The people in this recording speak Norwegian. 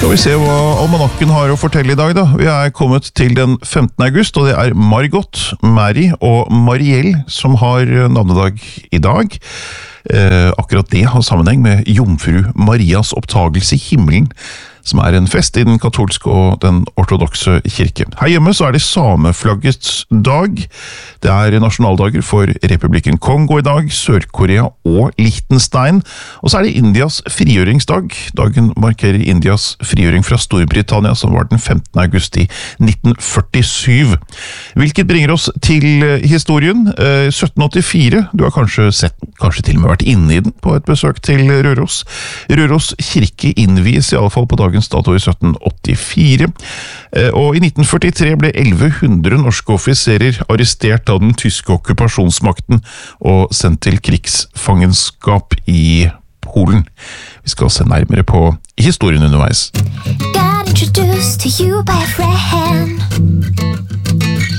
Skal vi se hva almanakken har å fortelle i dag da. Vi kommet til den 15. august, og det Margot, Mary og Marielle som har navnedag i dag. Akkurat det har sammenheng med Jomfru Marias opptagelse i himmelen, som en fest i den katolske og den ortodokse kirke. Her hjemme så det sameflaggets dag. Det nasjonaldager for Republikken Kongo i dag, Sør-Korea og Liechtenstein. Og så det Indias frigjøringsdag. Dagen markerer Indias frigjøring fra Storbritannia, som var den 15. august i 1947. Hvilket bringer oss til historien. 1784, du har kanskje sett den, kanskje til og med vært inne i den på et besøk til Røros. Røros kirke innvies i alle fall på dagens dato i 1784, og i 1943 ble 1100 norske offiserer arrestert av den tyske okkupasjonsmakten og sendt til krigsfangenskap i Polen. Vi skal se nærmere på historien underveis. Got introduced to you by a friend.